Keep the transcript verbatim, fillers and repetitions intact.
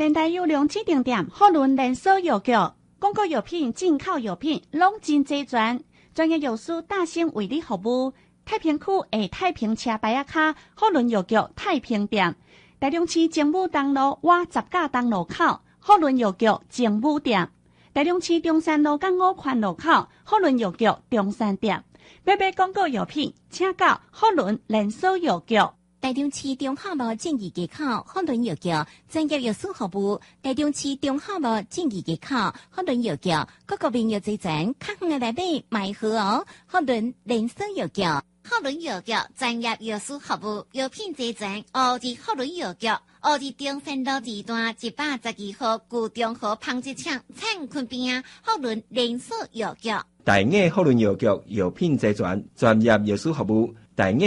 电台有两指定点，好论连锁药局、广告药品、进口药品，拢真齐全。专业药师大兴为你服务。太平区的太平车牌仔卡，好论药局太平店。台中市政府东路瓦十架东路口，好论药局政府店。台中市中山路港五环路口，好论药局中山店。要买广告药品，请到好论连锁药局。 台中市中华路正义街口好伦药局专业药师服务。台中市中华路正义街口好伦药局各个面药齐全，较远的来买买好哦。好伦连锁药局， 好伦药局专业药师服务，药品齐全。奥迪好伦药局，奥迪中山路二段一百十二号旧中和纺织厂灿坤边啊，好伦连锁药局。 大雅好伦药局药品齐全，专业药师服务。大雅